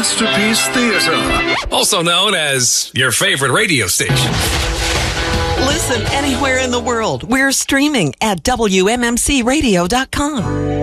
Masterpiece Theater. Also known as your favorite radio station. Listen anywhere in the world. We're streaming at WMMCradio.com.